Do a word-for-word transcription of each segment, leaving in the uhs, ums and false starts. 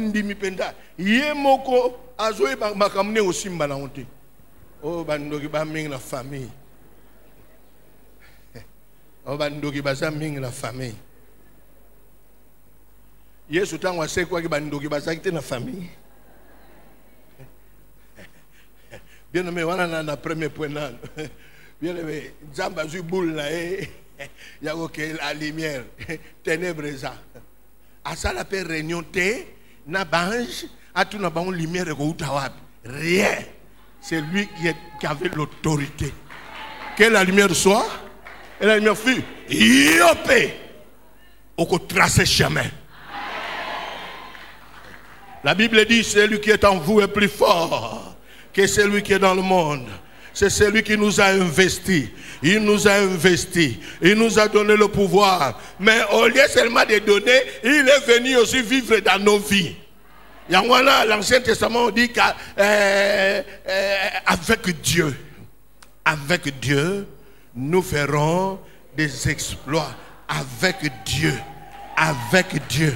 ndimi penda ye moko azoe makamne osimba na honte o bandoki ba mingi na famille o bandoki baza mingi na famille Yesu tango asekwa ki bandoki bazaki te na famille bien aimé wana na na premier point na bien aimé Nzamba zui boule na e ya que la lumière ténèbres ça à ça la paix réunion te na bange à tout na ban lumière ko utawapi rien c'est lui qui, est, qui avait l'autorité que la lumière soit et la lumière fut yopé au ko tracer chemin. La Bible dit celui qui est en vous est plus fort que celui qui est dans le monde. C'est celui qui nous a investis. Il nous a investis. Il nous a donné le pouvoir. Mais au lieu seulement de donner, il est venu aussi vivre dans nos vies. L'Ancien Testament dit qu'avec euh, euh, Dieu, avec Dieu, nous ferons des exploits. Avec Dieu. Avec Dieu.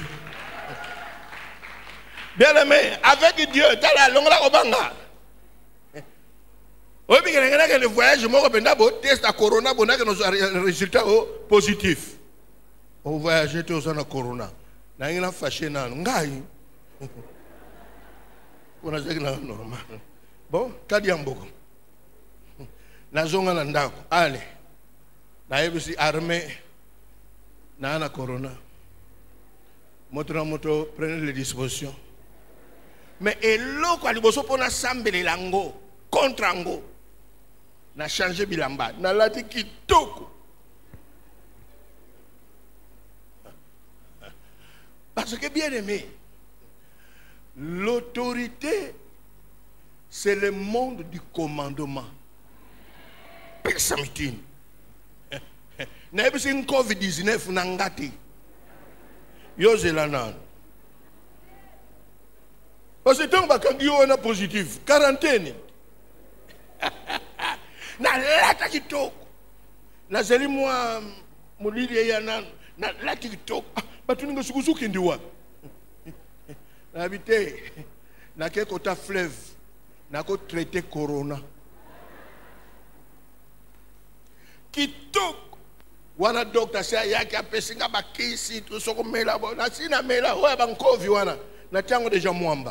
Bien aimé, avec Dieu, t'as la longue la obanga. Oui, mais que le voyage, moi, je test à Corona, bon, que nos résultats positifs. Au voyage, tu as un Corona. Na ina fâché na ngai. On a dit que normal. Bon, kadi amboko. Na zonga na ndako. Allez. Na yebisi armée na na Corona. Moto moto prenez les dispositions. Mais eloko aliboso pona sambele lango contre ango na changer bilamba na lati kitoko parce que bien aimé l'autorité c'est le monde du commandement personne na ebisi covid dix-neuf na ngati yo zelana. Parce que tant que on a positif, quarantaine. Na lata kitoko. Na zeli moi mulili ya na na lata kitoko. Batu ningo sukuzuki ndiwa. Na habité na ke kota fleuve na ko traiter corona. Kitoko. Wana docteur sa yaki apesinga bakisi to soko mela bo na sina mela ho ba nkovi wana na tango deja mwamba.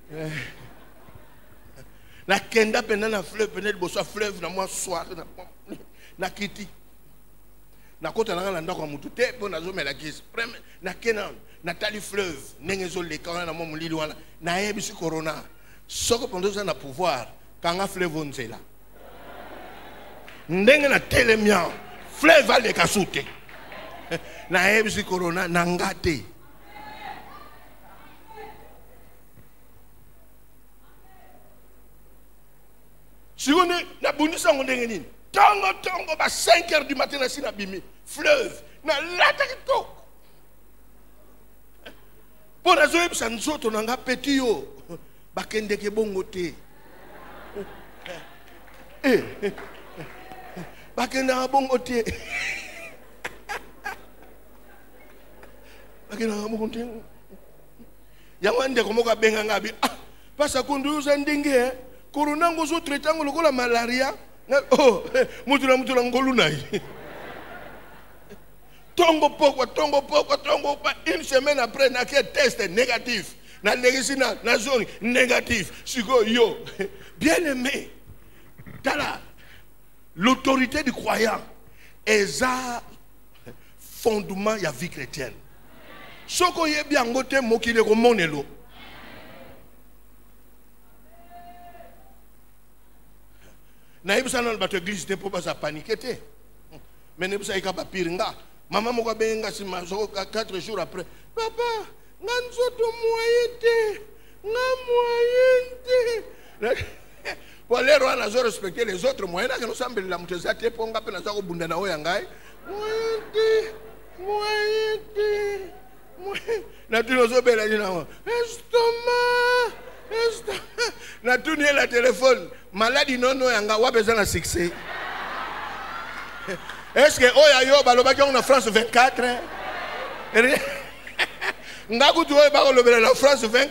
La kenda pendant la fleuve pendant le soir fleuve na moi soir na na kiti na kota na landa kwa mutu te po na zo mela kisi preme na kenan na tali fleuve nengezo le kana na mo mulili wana na yebisi corona soko pendant ça na pouvoir kanga fleuve onzela ndenge na telemia fleuve va le kasute na yebisi corona na ngate. Si on est na bonisa on est nini tango tango ba cinq heures du matin na sina bimi fleuve na lata kitoko pour la zoe ça nous autres on a petit yo ba kende ke bongo te eh ba kende bongo te ba kende bongo te ya wande ko mo ka benga ngabi ah pasa kunduza ndinge corona ngozo traitango lokola malaria oh mutula mutula ngolu nai tongo poko tongo poko tongo pa une semaine après na ke test négatif na legisina na zone négatif siko yo bien aimé tala l'autorité du croyant est un fondement ya vie chrétienne soko yebi angote mokile ko monelo. Na ibisa na bato église te popa sa paniquer. Mais ne bisa ikapa piringa. Maman moko benga si mazo quatre jours après. Papa, nganzo to moyete. Nga moyete. Pour les rois na zo respecter les autres moyens que nous semble la muteza te ponga pe na za ko bunda na oya ngai. Moyete. Moyete. Moyete. Na tu no zo bela ni na. Estomac. Na tout ni la téléphone maladie non non yanga wa besoin de succès. Est-ce que oya yo baloba ki on France vingt-quatre ngaku tu oya ba ko lobela la France vingt-quatre